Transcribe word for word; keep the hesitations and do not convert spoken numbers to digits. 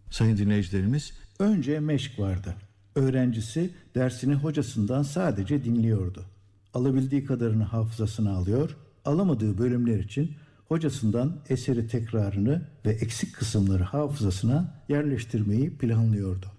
Sayın dinleyicilerimiz, önce meşk vardı. Öğrencisi dersini hocasından sadece dinliyordu. Alabildiği kadarını hafızasına alıyor, alamadığı bölümler için hocasından eseri tekrarını ve eksik kısımları hafızasına yerleştirmeyi planlıyordu.